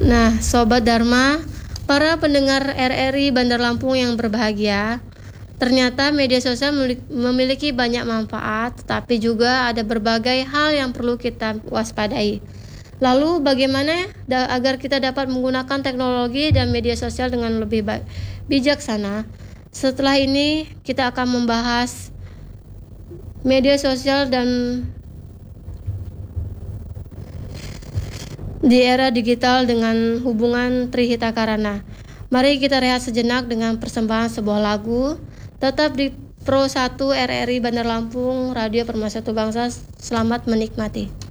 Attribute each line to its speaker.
Speaker 1: Nah, Sobat Dharma, para pendengar RRI Bandar Lampung yang berbahagia, ternyata media sosial memiliki banyak manfaat, tetapi juga ada berbagai hal yang perlu kita waspadai. Lalu bagaimana agar kita dapat menggunakan teknologi dan media sosial dengan lebih bijaksana? Setelah ini kita akan membahas media sosial dan di era digital dengan hubungan Trihita Karana. Mari kita rehat sejenak dengan persembahan sebuah lagu. Tetap di Pro 1 RRI Bandar Lampung, Radio Pemersatu Bangsa. Selamat menikmati.